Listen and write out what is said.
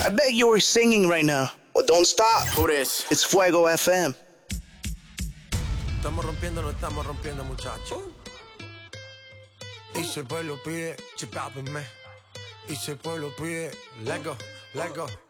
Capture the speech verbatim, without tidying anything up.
I bet you were singing right now. Well, don't stop. Who this? It's Fuego F M. Estamos rompiendo, no estamos rompiendo, muchachos. Y si el pueblo pide, chipápenme. Y si el pueblo pide, let go, let go.